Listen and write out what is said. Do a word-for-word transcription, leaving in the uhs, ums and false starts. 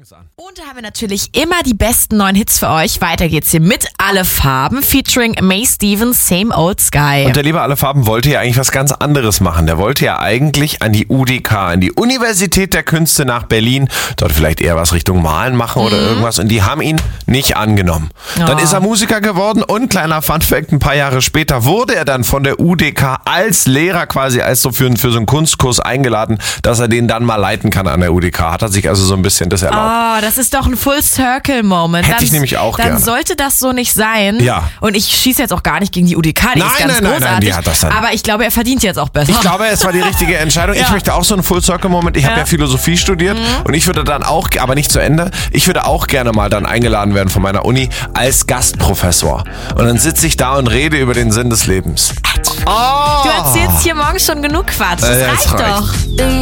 Morgens an. Und da haben wir natürlich immer die besten neuen Hits für euch. Weiter geht's hier mit Alle Farben featuring May Stevens, Same Old Sky. Und der liebe Alle Farben wollte ja eigentlich was ganz anderes machen. Der wollte ja eigentlich an die U D K, an die Universität der Künste nach Berlin, dort vielleicht eher was Richtung Malen machen oder mhm. irgendwas. Und die haben ihn nicht angenommen. Oh. Dann ist er Musiker geworden und, kleiner Funfact, ein paar Jahre später wurde er dann von der U D K als Lehrer quasi, als so für, für so einen Kunstkurs eingeladen, dass er den dann mal leiten kann an der U D K. Hat er sich also so ein bisschen das erlaubt. Oh, das ist doch ein Full-Circle-Moment. Hätte dann, ich nämlich auch Dann gerne. sollte das so nicht sein. Ja. Und ich schieße jetzt auch gar nicht gegen die U D K, die nein, ist ganz nein, nein, großartig. nein, die hat das dann. Aber ich glaube, er verdient jetzt auch besser. Ich glaube, es war die richtige Entscheidung. Ja. Ich möchte auch so einen Full-Circle-Moment. Ich habe Ja. ja Philosophie studiert mhm. und ich würde dann auch, aber nicht zu Ende, ich würde auch gerne mal dann eingeladen werden von meiner Uni als Gastprofessor. Und dann sitze ich da und rede über den Sinn des Lebens. Oh. Du erzählst hier morgens schon genug Quatsch. Das Äh, reicht reicht. doch.